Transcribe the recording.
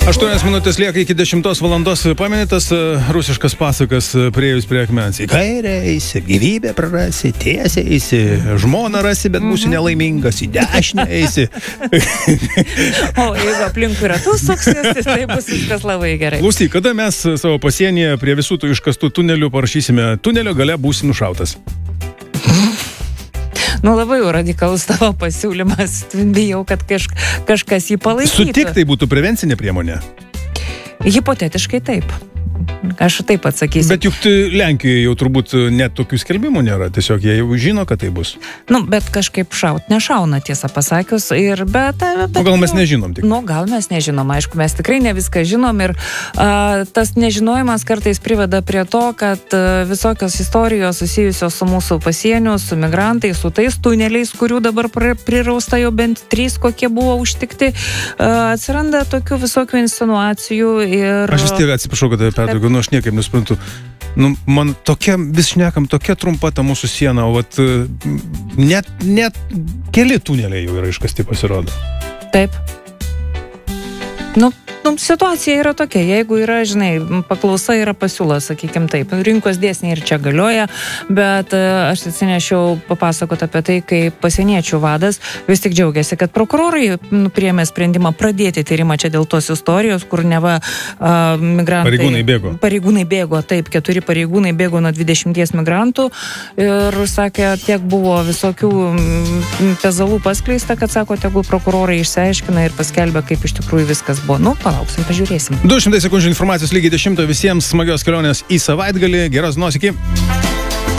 8 minutės lieka iki 10 valandos. Pamenėtas rusiškas pasakas priejus prie akmens. Į kairę eisi, gyvybę prarasi, tiesiai eisi, žmoną rasi, bet būsi nelaimingas, į dešinę eisi. O jeigu aplinkui ratus suksies, tai bus viskas labai gerai. Klausyk, kada mes savo pasienyje prie visų tų iškastų tunelių parašysime, tunelio gale būsi nušautas? Nu, labai radikalus tavo pasiūlymas. Bijau, kad kažkas jį palaikytų. Sutik, tai būtų prevencinė priemonė? Hipotetiškai taip. Aš taip atsakysiu. Bet juk Lenkijoje jau turbūt net tokių skelbimų nėra. Tiesiog jie jau žino, kad tai bus. Nu, bet kažkaip nešauna, tiesą pasakius. Bet gal mes nežinom tik? Nu, gal mes nežinom. Aišku, mes tikrai ne viską žinom. Ir tas nežinojimas kartais priveda prie to, kad visokios istorijos susijusios su mūsų pasieniu, su migrantais, su tais tuneliais, kurių dabar prirausta jau bent 3, kokie buvo užtikti, atsiranda tokių visokių insinuacijų. Ir aš vis tiek atsiprašau, kad pertraukiu, aš niekaip nesprantu. Nu, man tokia, vis šnekam, tokia trumpa ta mūsų siena, o vat net keli tuneliai jau yra iškasti, pasirodo. Taip. Nu, situacija yra tokia, jeigu yra, žinai, paklausa yra pasiūla, sakykime taip, rinkos dėsniai ir čia galioja, bet aš atsinešiau papasakoti apie tai, kaip pasieniečių vadas vis tik džiaugiasi, kad prokurorai priėmė sprendimą pradėti tyrimą čia dėl tos istorijos, kur neva migrantai... Pareigūnai bėgo, taip, 4 pareigūnai bėgo nuo 20 migrantų ir sakė, tiek buvo visokių pezalų paskleista, kad sako, tegul prokurorai išsiaiškina ir paskelbė, kaip iš tikrųjų viskas buvo. Nu, palauksim, pažiūrėsim. 200 sekundžių informacijos lygiai 10 visiems smagios kelionės į savaitgalį. Geros dienos, iki.